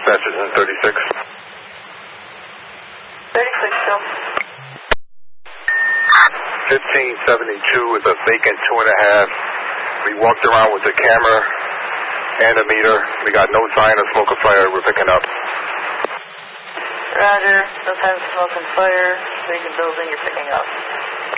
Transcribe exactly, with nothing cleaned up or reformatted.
dispatch is in thirty-six. thirty-six, still. fifteen seventy-two is a vacant two and a half. We walked around with the camera and a meter. We got no sign of smoke or fire. We're picking up. Roger. No sign of smoke and fire. Vacant building, you're picking up.